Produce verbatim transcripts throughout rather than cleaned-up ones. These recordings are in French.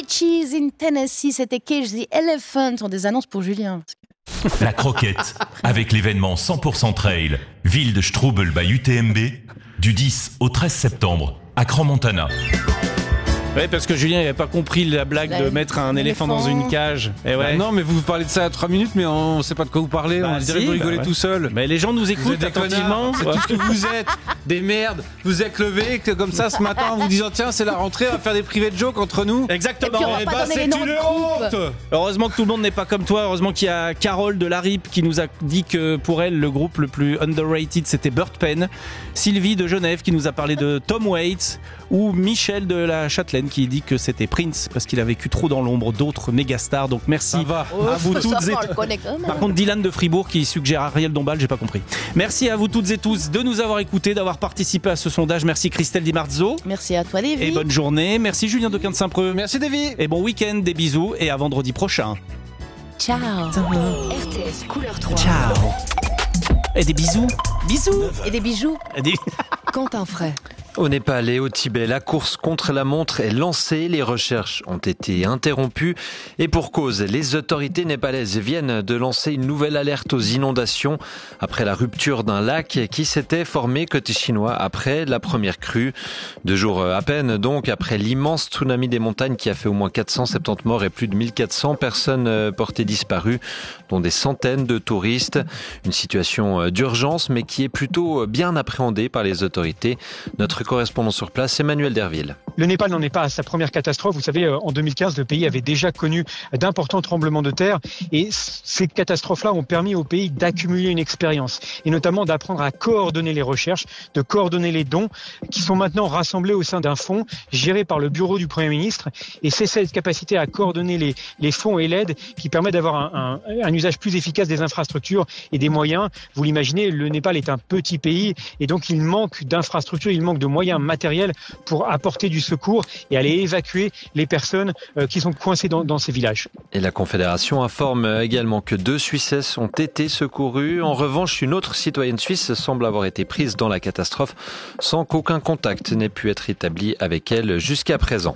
Cheese in Tennessee, c'était Cage the Elephant, sont des annonces pour Julien. La croquette, avec l'événement cent pour cent Trail, ville de Strubel by U T M B, du dix au treize septembre, à Crans-Montana. Oui, parce que Julien n'avait pas compris la blague La- de mettre un éléphant, éléphant. dans une cage. Et ouais. Bah non, mais vous parlez de ça à trois minutes, mais on ne sait pas de quoi vous parlez. Bah on dirait si, que vous rigolez bah ouais. tout seul. Mais les gens nous Vous écoutent êtes des attentivement. connards, c'est tout ce que vous êtes. Des merdes. Vous êtes levés que comme ça ce matin en vous disant tiens, c'est la rentrée, on va faire des privés de jokes entre nous. Exactement. Et puis on va Eh pas ben, donner c'est les noms une de groupes. honte. Heureusement que tout le monde n'est pas comme toi. Heureusement qu'il y a Carole de la R I P qui nous a dit que pour elle, le groupe le plus underrated, c'était Bird Pen. Sylvie de Genève qui nous a parlé de Tom Waits. Ou Michel de la Châtelaine qui dit que c'était Prince parce qu'il a vécu trop dans l'ombre d'autres mégastars. Donc merci Ça va. Oh, à vous ça, toutes on et le connaît quand même. Par contre, Dylan de Fribourg qui suggère Ariel Dombal, j'ai pas compris. Merci à vous toutes et tous de nous avoir écoutés, d'avoir participé à ce sondage. Merci Christelle Di Marzo. Merci à toi, Lévi. Et bonne journée. Merci Julien de Quinte-Saint-Preux. Merci Davy. Et bon week-end, des bisous et à vendredi prochain. Ciao. R T S Couleur trois. Ciao. Et des bisous. Bisous. Et des bijoux. Et des... Quentin Fray. Au Népal et au Tibet, la course contre la montre est lancée. Les recherches ont été interrompues et pour cause, les autorités népalaises viennent de lancer une nouvelle alerte aux inondations après la rupture d'un lac qui s'était formé côté chinois après la première crue. Deux jours à peine donc après l'immense tsunami des montagnes qui a fait au moins quatre cent soixante-dix morts et plus de mille quatre cents personnes portées disparues, dont des centaines de touristes. Une situation d'urgence mais qui est plutôt bien appréhendée par les autorités. Notre correspondant sur place, Emmanuel Derville. Le Népal n'en est pas à sa première catastrophe. Vous savez, en deux mille quinze, le pays avait déjà connu d'importants tremblements de terre et ces catastrophes-là ont permis au pays d'accumuler une expérience et notamment d'apprendre à coordonner les recherches, de coordonner les dons qui sont maintenant rassemblés au sein d'un fonds géré par le bureau du Premier ministre. Et c'est cette capacité à coordonner les, les fonds et l'aide qui permet d'avoir un, un, un usage plus efficace des infrastructures et des moyens. Vous l'imaginez, le Népal est un petit pays et donc il manque d'infrastructures, il manque de moyens matériels pour apporter du secours et aller évacuer les personnes euh, qui sont coincées dans, dans ces villages. Et la Confédération informe également que deux Suissesses ont été secourues. En revanche, une autre citoyenne suisse semble avoir été prise dans la catastrophe sans qu'aucun contact n'ait pu être établi avec elle jusqu'à présent.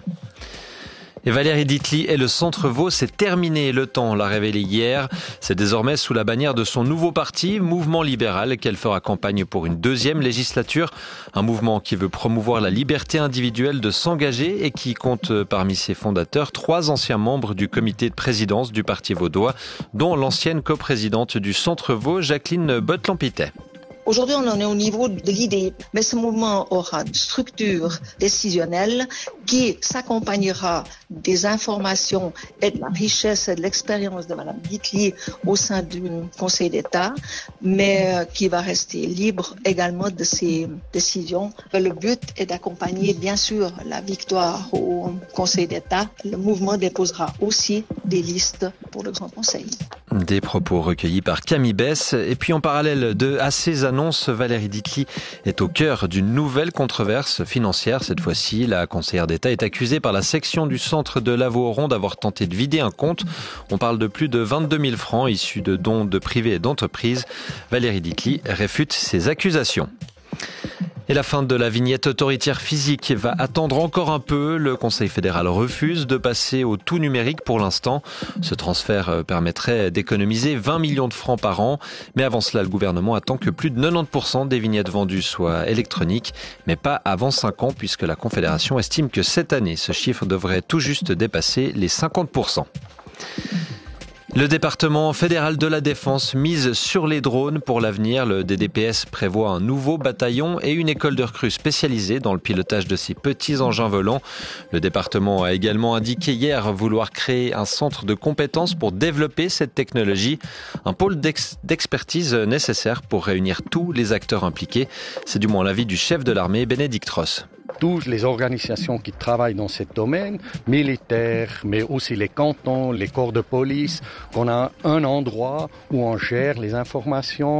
Et Valérie Ditli et le Centre Vaud, c'est terminé. Le Temps l'a révélé hier. C'est désormais sous la bannière de son nouveau parti, Mouvement Libéral, qu'elle fera campagne pour une deuxième législature. Un mouvement qui veut promouvoir la liberté individuelle de s'engager et qui compte parmi ses fondateurs trois anciens membres du comité de présidence du Parti vaudois, dont l'ancienne coprésidente du Centre Vaud, Jacqueline Bottlampitet. Aujourd'hui, on en est au niveau de l'idée, mais ce mouvement aura une structure décisionnelle qui s'accompagnera des informations et de la richesse et de l'expérience de Mme Ditli au sein du Conseil d'État, mais qui va rester libre également de ses décisions. Le but est d'accompagner, bien sûr, la victoire au Conseil d'État. Le mouvement déposera aussi des listes pour le Grand Conseil. Des propos recueillis par Camille Bess. Et puis en parallèle de à ces annonces, Valérie Ditli est au cœur d'une nouvelle controverse financière. Cette fois-ci, la conseillère d'État est accusée par la section du centre de Lavaux-Oron d'avoir tenté de vider un compte. On parle de plus de vingt-deux mille francs issus de dons de privés et d'entreprises. Valérie Ditli réfute ces accusations. Et la fin de la vignette autoritaire physique va attendre encore un peu. Le Conseil fédéral refuse de passer au tout numérique pour l'instant. Ce transfert permettrait d'économiser vingt millions de francs par an. Mais avant cela, le gouvernement attend que plus de quatre-vingt-dix pour cent des vignettes vendues soient électroniques. Mais pas avant cinq ans, puisque la Confédération estime que cette année, ce chiffre devrait tout juste dépasser les cinquante pour cent. Le département fédéral de la Défense mise sur les drones pour l'avenir. Le D D P S prévoit un nouveau bataillon et une école de recrues spécialisée dans le pilotage de ces petits engins volants. Le département a également indiqué hier vouloir créer un centre de compétences pour développer cette technologie. Un pôle d'ex- d'expertise nécessaire pour réunir tous les acteurs impliqués. C'est du moins l'avis du chef de l'armée, Bénédicte Ross. Toutes les organisations qui travaillent dans ce domaine, militaires, mais aussi les cantons, les corps de police, qu'on a un endroit où on gère les informations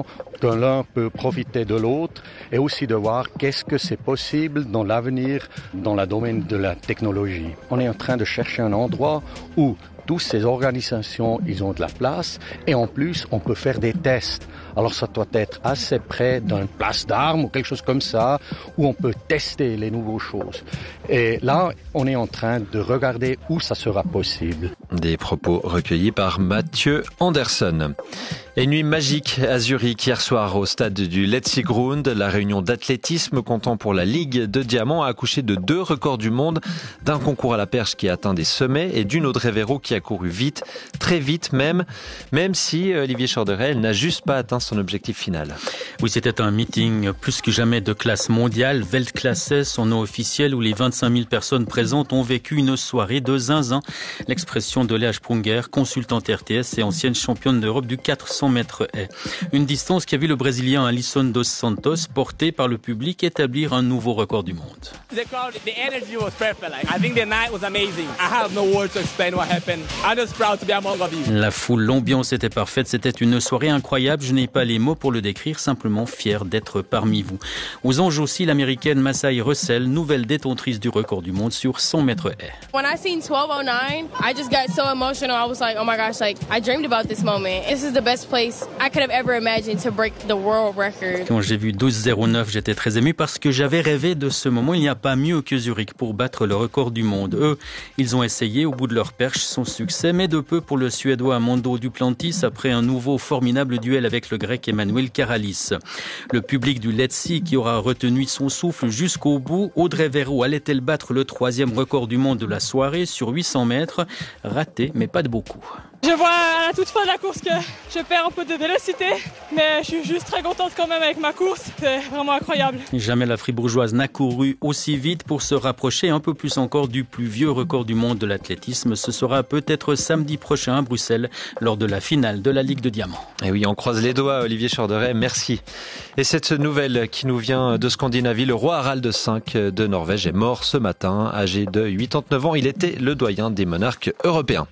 que l'un peut profiter de l'autre et aussi de voir qu'est-ce que c'est possible dans l'avenir dans le domaine de la technologie. On est en train de chercher un endroit où toutes ces organisations, ils ont de la place et en plus, on peut faire des tests. Alors ça doit être assez près d'une place d'armes ou quelque chose comme ça, où on peut tester les nouvelles choses. Et là, on est en train de regarder où ça sera possible. Des propos recueillis par Mathieu Anderson. Et une nuit magique à Zurich hier soir au stade du Letzigrund. La réunion d'athlétisme comptant pour la Ligue de Diamant a accouché de deux records du monde, d'un concours à la perche qui a atteint des sommets et d'une Audrey Véro qui a couru vite, très vite même, même si Olivier Chorderet n'a juste pas atteint son objectif final. Oui, c'était un meeting plus que jamais de classe mondiale, Weltklasse, son nom officiel, où les vingt-cinq mille personnes présentes ont vécu une soirée de zinzin. L'expression de Léa Sprunger, consultante R T S et ancienne championne d'Europe du quatre cents mètres haies. Une distance qui a vu le Brésilien Alisson dos Santos, porté par le public, établir un nouveau record du monde. The crowd, the energy was perfect. Like, I think the night was amazing. I have no words to explain what happened. I'm just proud to be among of you. La foule, l'ambiance était parfaite. C'était une soirée incroyable. Je n'ai pas les mots pour le décrire, simplement fier d'être parmi vous. Aux anges aussi, l'américaine Masai Russell, nouvelle détentrice du record du monde sur cent mètres haies. When I seen twelve oh nine, I just got so emotional. I was like, oh my gosh, like I dreamed about this moment. This is the best place I could have ever imagined to break the world record. Quand j'ai vu douze zéro neuf, j'étais très ému parce que j'avais rêvé de ce moment. Il n'y a pas mieux que Zurich pour battre le record du monde. Eux, ils ont essayé au bout de leur perche son succès, mais de peu pour le Suédois Mondo Duplantis après un nouveau formidable duel avec le Grec Emmanuel Karalis. Le public du Letzi qui aura retenu son souffle jusqu'au bout. Audrey Véro allait-elle battre le troisième record du monde de la soirée sur huit cents mètres? Raté, mais pas de beaucoup. Je vois à la toute fin de la course que je perds un peu de vélocité, mais je suis juste très contente quand même avec ma course. C'est vraiment incroyable. Jamais la fribourgeoise n'a couru aussi vite pour se rapprocher un peu plus encore du plus vieux record du monde de l'athlétisme. Ce sera peut-être samedi prochain à Bruxelles lors de la finale de la Ligue de Diamant. Et oui, on croise les doigts, Olivier Chorderet, merci. Et cette nouvelle qui nous vient de Scandinavie, le roi Harald cinq de Norvège est mort ce matin, âgé de quatre-vingt-dix-neuf ans. Il était le doyen des monarques européens.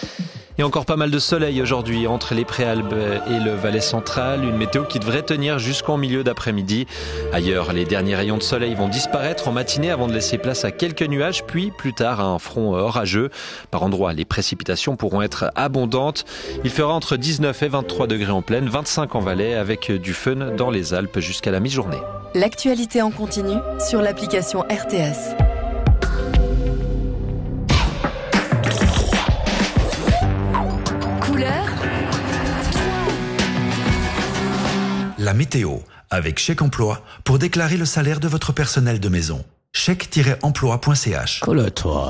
Et encore pas mal de soleil aujourd'hui entre les Préalpes et le Valais central. Une météo qui devrait tenir jusqu'en milieu d'après-midi. Ailleurs, les derniers rayons de soleil vont disparaître en matinée avant de laisser place à quelques nuages, puis plus tard à un front orageux. Par endroits, les précipitations pourront être abondantes. Il fera entre dix-neuf et vingt-trois degrés en plaine, vingt-cinq en Valais, avec du fun dans les Alpes jusqu'à la mi-journée. L'actualité en continu sur l'application R T S. La météo, avec Chèque Emploi, pour déclarer le salaire de votre personnel de maison. chèque tiret emploi point c h. Colle-toi.